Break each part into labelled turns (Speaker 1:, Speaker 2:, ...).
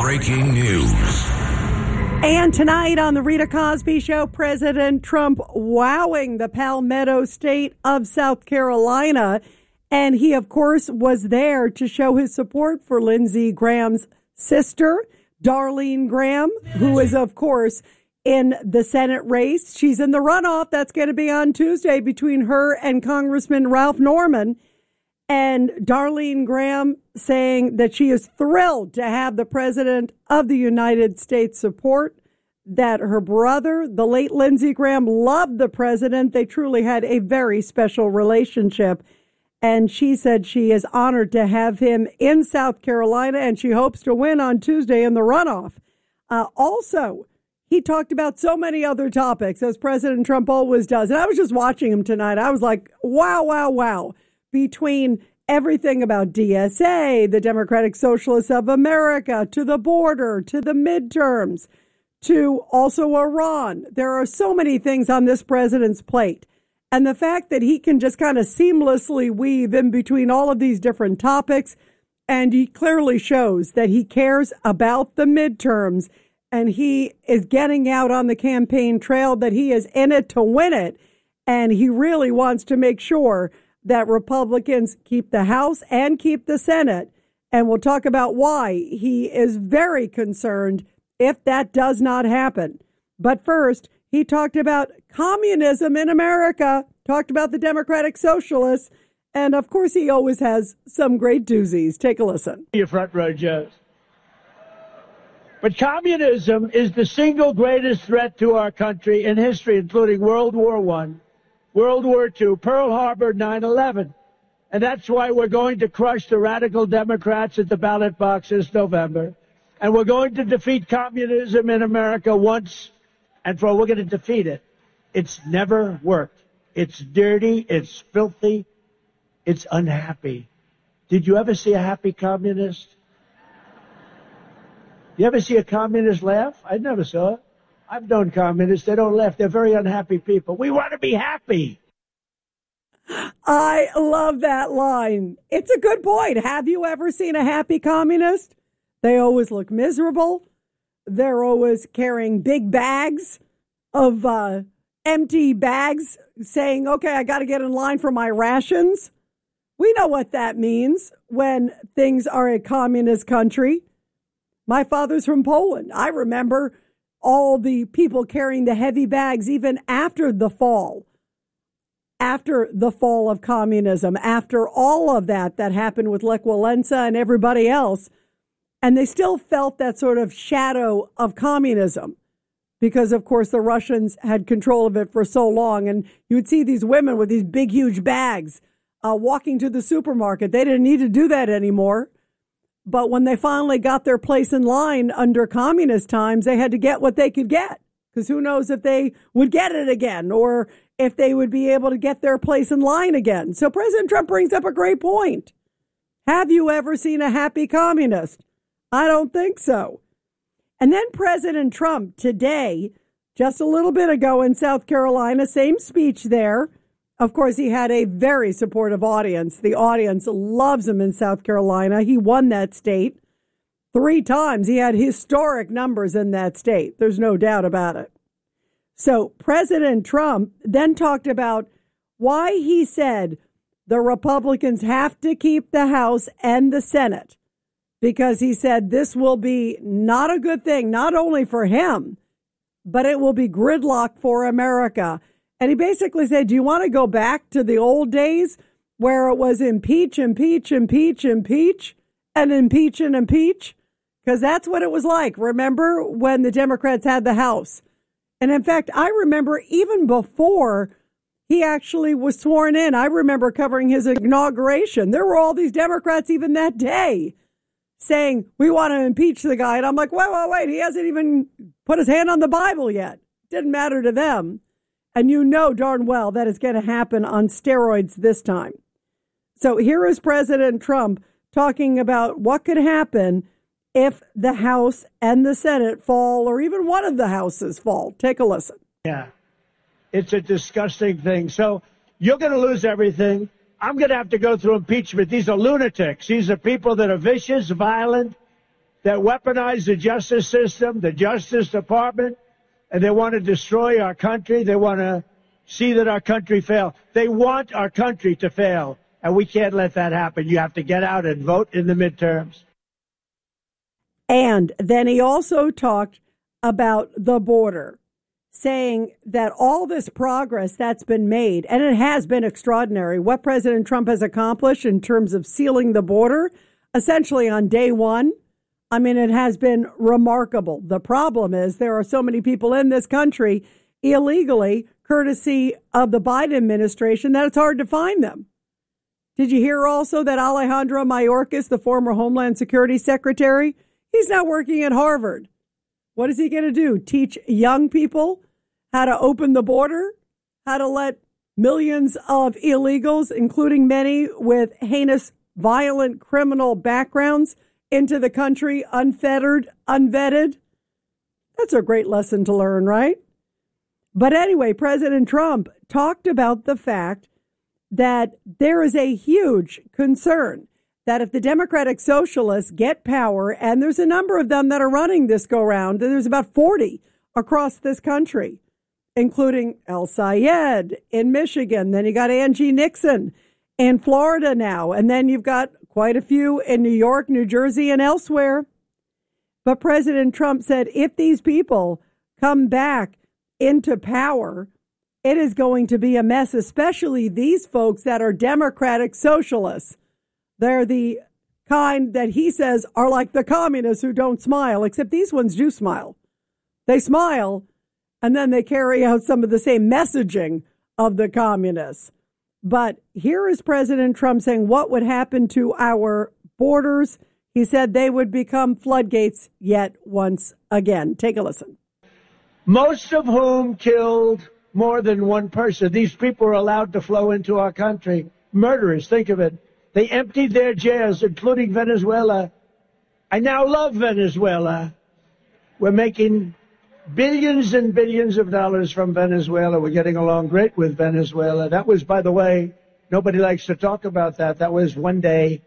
Speaker 1: breaking news.
Speaker 2: And tonight on the Rita Cosby Show, President Trump wowing the Palmetto State of South Carolina. And he, of course, was there to show his support for Lindsey Graham's sister, Darlene Graham, who is, of course, in the Senate race. She's in the runoff. That's going to be on Tuesday between her and Congressman Ralph Norman. And Darlene Graham saying that she is thrilled to have the President of the United States support, that her brother, the late Lindsey Graham, loved the president. They truly had a very special relationship. And she said she is honored to have him in South Carolina, and she hopes to win on Tuesday in the runoff. Also, he talked about so many other topics, as President Trump always does. And I was just watching him tonight. I was like, wow, wow, wow. Between everything about DSA, the Democratic Socialists of America, to the border, to the midterms, to also Iran. There are so many things on this president's plate. And the fact that he can just kind of seamlessly weave in between all of these different topics, and he clearly shows that he cares about the midterms, and he is getting out on the campaign trail, that he is in it to win it. And he really wants to make sure that Republicans keep the House and keep the Senate. And we'll talk about why he is very concerned if that does not happen. But first, he talked about communism in America, talked about the Democratic Socialists, and of course he always has some great doozies. Take a listen.
Speaker 3: Your front row, Joe. But communism is the single greatest threat to our country in history, including World War I, World War II, Pearl Harbor, 9/11. And that's why we're going to crush the radical Democrats at the ballot box this November. And we're going to defeat communism in America once and for all. We're going to defeat it. It's never worked. It's dirty. It's filthy. It's unhappy. Did you ever see a happy communist? You ever see a communist laugh? I never saw it. I've known communists. They don't laugh. They're very unhappy people. We want to be happy.
Speaker 2: I love that line. It's a good point. Have you ever seen a happy communist? They always look miserable. They're always carrying big bags of empty bags, saying, okay, I got to get in line for my rations. We know what that means when things are a communist country. My father's from Poland. I remember all the people carrying the heavy bags even after the fall of communism, after all of that happened with Lech Walesa and everybody else. And they still felt that sort of shadow of communism because, of course, the Russians had control of it for so long. And you would see these women with these big, huge bags walking to the supermarket. They didn't need to do that anymore. But when they finally got their place in line under communist times, they had to get what they could get, because who knows if they would get it again or if they would be able to get their place in line again. So President Trump brings up a great point. Have you ever seen a happy communist? I don't think so. And then President Trump today, just a little bit ago in South Carolina, same speech there. Of course, he had a very supportive audience. The audience loves him in South Carolina. He won that state 3 times. He had historic numbers in that state. There's no doubt about it. So President Trump then talked about why he said the Republicans have to keep the House and the Senate, because he said this will be not a good thing, not only for him, but it will be gridlock for America. And he basically said, do you want to go back to the old days where it was impeach, impeach, impeach, impeach, and impeach and impeach? Because that's what it was like. Remember when the Democrats had the House? And in fact, I remember even before he actually was sworn in, I remember covering his inauguration. There were all these Democrats even that day saying, we want to impeach the guy. And I'm like, wait, he hasn't even put his hand on the Bible yet. Didn't matter to them. And you know darn well that is going to happen on steroids this time. So here is President Trump talking about what could happen if the House and the Senate fall, or even one of the houses fall. Take a listen.
Speaker 3: Yeah, it's a disgusting thing. So you're going to lose everything. I'm going to have to go through impeachment. These are lunatics. These are people that are vicious, violent, that weaponize the justice system, the Justice Department, and they want to destroy our country. They want to see that our country fail. They want our country to fail, and we can't let that happen. You have to get out and vote in the midterms.
Speaker 2: And then he also talked about the border, saying that all this progress that's been made, and it has been extraordinary, what President Trump has accomplished in terms of sealing the border, essentially on day one, I mean, it has been remarkable. The problem is there are so many people in this country illegally, courtesy of the Biden administration, that it's hard to find them. Did you hear also that Alejandro Mayorkas, the former Homeland Security Secretary, he's now working at Harvard? What is he going to do? Teach young people how to open the border, how to let millions of illegals, including many with heinous, violent criminal backgrounds, into the country unfettered, unvetted? That's a great lesson to learn, right? But anyway, President Trump talked about the fact that there is a huge concern that if the Democratic Socialists get power, and there's a number of them that are running this go-round, there's about 40 across this country, including El Sayed in Michigan. Then you got Angie Nixon in Florida now. And then you've got quite a few in New York, New Jersey, and elsewhere. But President Trump said if these people come back into power, it is going to be a mess, especially these folks that are Democratic Socialists. They're the kind that he says are like the communists who don't smile, except these ones do smile. They smile, and then they carry out some of the same messaging of the communists. But here is President Trump saying what would happen to our borders. He said they would become floodgates yet once again. Take a listen.
Speaker 3: Most of whom killed more than one person. These people are allowed to flow into our country. Murderers, think of it. They emptied their jails, including Venezuela. I now love Venezuela. We're making billions and billions of dollars from Venezuela. We're getting along great with Venezuela. That was, by the way, nobody likes to talk about that. That was one day.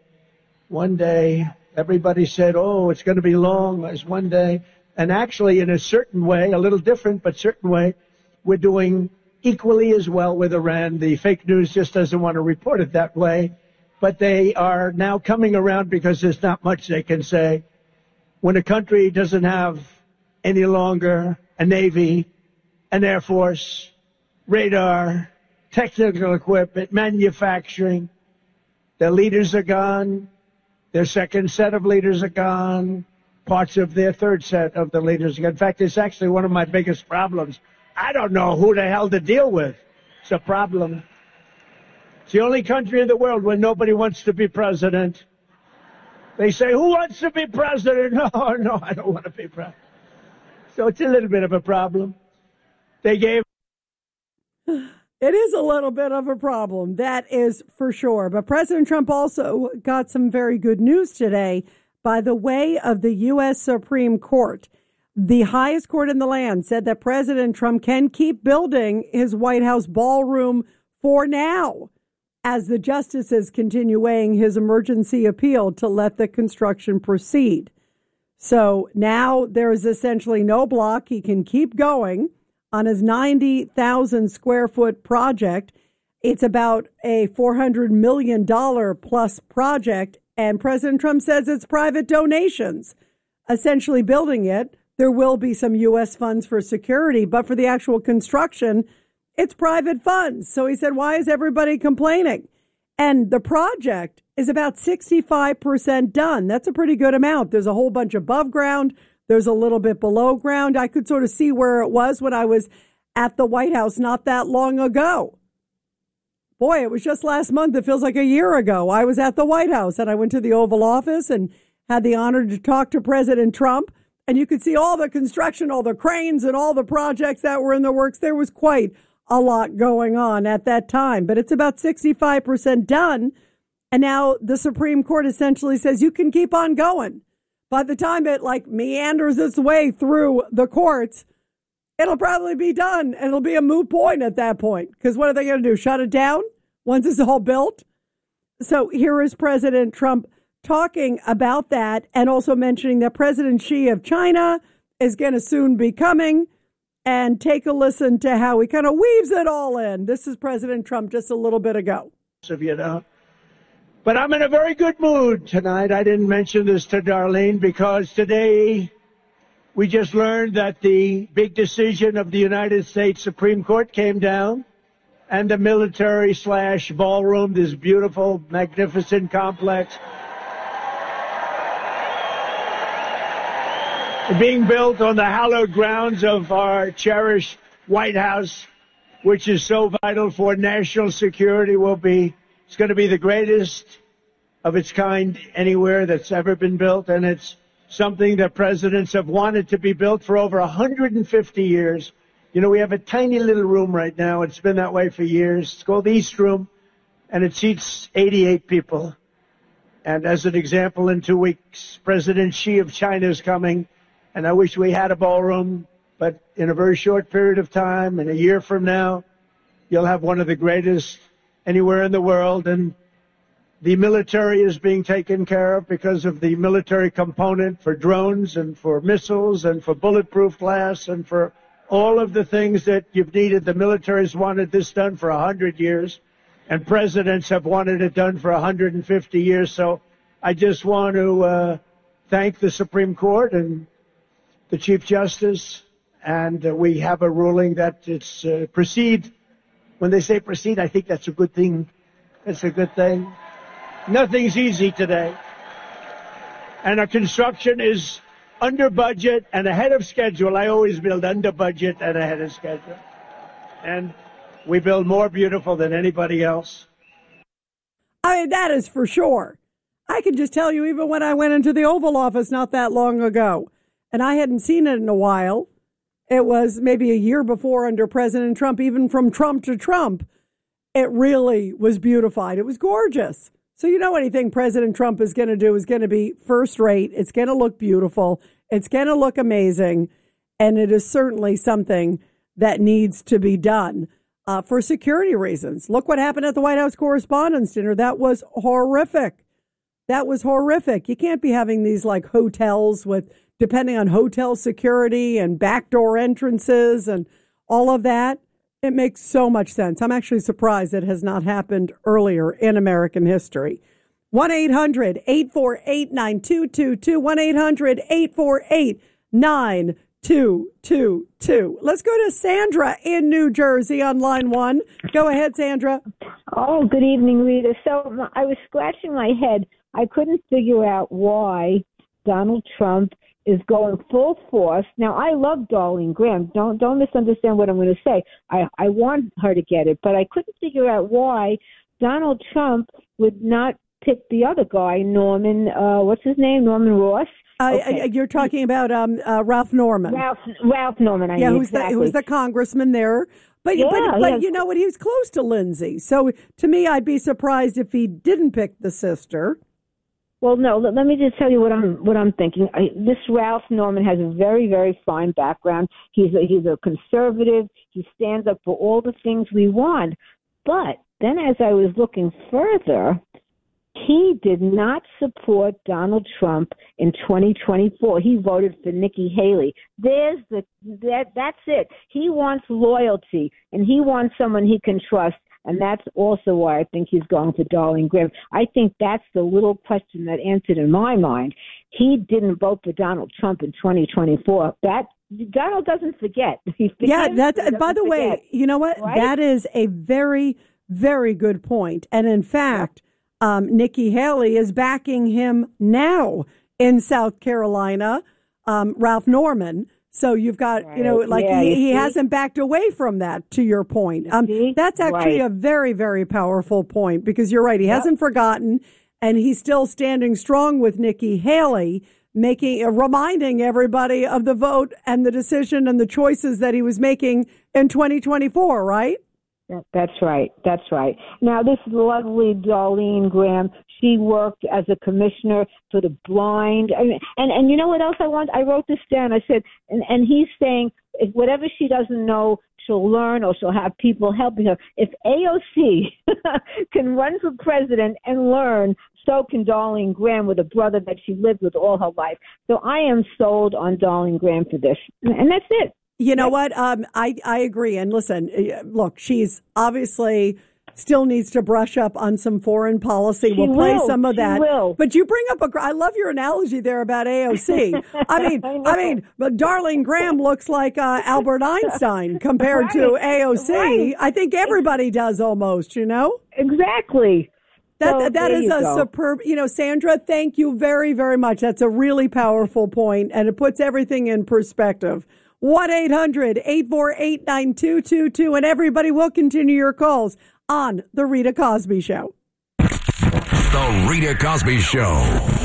Speaker 3: Everybody said, oh, it's going to be long. It's one day. And actually, in a certain way, a little different, but certain way, we're doing equally as well with Iran. The fake news just doesn't want to report it that way. But they are now coming around because there's not much they can say. When a country doesn't have any longer a Navy, an Air Force, radar, technical equipment, manufacturing, their leaders are gone. Their second set of leaders are gone. Parts of their third set of the leaders are gone. In fact, it's actually one of my biggest problems. I don't know who the hell to deal with. It's a problem. It's the only country in the world where nobody wants to be president. They say, who wants to be president? No, I don't want to be president. So it's a little bit of a problem. It
Speaker 2: is a little bit of a problem. That is for sure. But President Trump also got some very good news today by the way of the U.S. Supreme Court. The highest court in the land said that President Trump can keep building his White House ballroom for now, as the justices continue weighing his emergency appeal to let the construction proceed. So now there is essentially no block. He can keep going on his 90,000 square foot project. It's about a $400 million plus project. And President Trump says it's private donations, essentially building it. There will be some U.S. funds for security, but for the actual construction, it's private funds. So he said, why is everybody complaining? And the project is about 65% done. That's a pretty good amount. There's a whole bunch above ground. There's a little bit below ground. I could sort of see where it was when I was at the White House not that long ago. Boy, it was just last month. It feels like a year ago. I was at the White House and I went to the Oval Office and had the honor to talk to President Trump. And you could see all the construction, all the cranes and all the projects that were in the works. There was quite a lot going on at that time, but it's about 65% done. And now the Supreme Court essentially says you can keep on going. By the time it meanders its way through the courts, it'll probably be done. And it'll be a moot point at that point. Because what are they going to do? Shut it down once it's all built? So here is President Trump talking about that and also mentioning that President Xi of China is going to soon be coming. And take a listen to how he kind of weaves it all in. This is President Trump just a little bit ago.
Speaker 3: But I'm in a very good mood tonight. I didn't mention this to Darlene because today we just learned that the big decision of the United States Supreme Court came down and the military/ballroom, this beautiful, magnificent complex, being built on the hallowed grounds of our cherished White House, which is so vital for national security, it's going to be the greatest of its kind anywhere that's ever been built. And it's something that presidents have wanted to be built for over 150 years. You know, we have a tiny little room right now. It's been that way for years. It's called the East Room, and it seats 88 people. And as an example, in 2 weeks, President Xi of China is coming. And I wish we had a ballroom, but in a very short period of time, in a year from now, you'll have one of the greatest anywhere in the world. And the military is being taken care of because of the military component for drones and for missiles and for bulletproof glass and for all of the things that you've needed. The military's wanted this done for 100 years, and presidents have wanted it done for 150 years. So I just want to thank the Supreme Court and the Chief Justice, and we have a ruling that it's proceed. When they say proceed, I think that's a good thing. It's a good thing. Nothing's easy today. And our construction is under budget and ahead of schedule. I always build under budget and ahead of schedule. And we build more beautiful than anybody else.
Speaker 2: I mean, that is for sure. I can just tell you, even when I went into the Oval Office not that long ago, and I hadn't seen it in a while. It was maybe a year before under President Trump, even from Trump to Trump. It really was beautified. It was gorgeous. So you know anything President Trump is going to do is going to be first rate. It's going to look beautiful. It's going to look amazing. And it is certainly something that needs to be done for security reasons. Look what happened at the White House Correspondents' Dinner. That was horrific. That was horrific. You can't be having these like hotels with, depending on hotel security and backdoor entrances and all of that. It makes so much sense. I'm actually surprised it has not happened earlier in American history. 1-800-848-9222, 1-800-848-9222. Let's go to Sandra in New Jersey on line one. Go ahead, Sandra.
Speaker 1: Oh, good evening, Rita. So I was scratching my head. I couldn't figure out why Donald Trump is going full force. Now, I love Darlene Graham. Don't misunderstand what I'm going to say. I want her to get it, but I couldn't figure out why Donald Trump would not pick the other guy, Norman, what's his name? Norman Ross? Okay.
Speaker 2: You're talking about Ralph Norman.
Speaker 1: Ralph Norman, I mean, exactly.
Speaker 2: Who's the congressman there. But you know what? He was close to Lindsay. So to me, I'd be surprised if he didn't pick the sister.
Speaker 1: Well, no. Let me just tell you what I'm thinking. This Ralph Norman has a very, very fine background. He's a conservative. He stands up for all the things we want. But then, as I was looking further, he did not support Donald Trump in 2024. He voted for Nikki Haley. That's it. He wants loyalty, and he wants someone he can trust. And that's also why I think he's going for Darlene Graham. I think that's the little question that answered in my mind. He didn't vote for Donald Trump in 2024. That Donald doesn't forget.
Speaker 2: By the way, you know what? Right? That is a very, very good point. And in fact, Nikki Haley is backing him now in South Carolina, Ralph Norman. So you've got, he hasn't backed away from that, to your point. That's actually a very, very powerful point, because you're right. He hasn't forgotten, and he's still standing strong with Nikki Haley, reminding everybody of the vote and the decision and the choices that he was making in 2024, right?
Speaker 1: That's right. That's right. Now, this lovely Darlene Graham, she worked as a commissioner for the blind. And you know what else I want? I wrote this down. I said, and he's saying, if whatever she doesn't know, she'll learn, or she'll have people helping her. If AOC can run for president and learn, so can Darlene Graham with a brother that she lived with all her life. So I am sold on Darlene Graham for this. And that's it.
Speaker 2: You know what? I agree. And listen, look, she's obviously still needs to brush up on some foreign policy. We'll play some of that. But you bring up I love your analogy there about AOC. I mean, but Darlene Graham looks like Albert Einstein compared to AOC. Right. I think everybody does almost, you know?
Speaker 1: Exactly.
Speaker 2: That is a superb, Sandra, thank you very, very much. That's a really powerful point, and it puts everything in perspective. 1-800-848-9222, and everybody will continue your calls on The Rita Cosby Show.
Speaker 4: The Rita Cosby Show.